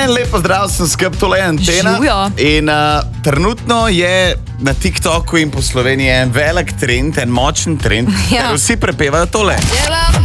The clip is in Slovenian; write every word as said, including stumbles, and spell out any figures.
En lep pozdrav, sem skrb tole Antena. Živjo. In uh, trenutno je na TikToku in po Sloveniji en velik trend, en močen trend, Ja. ker vsi prepevajo tole. Delam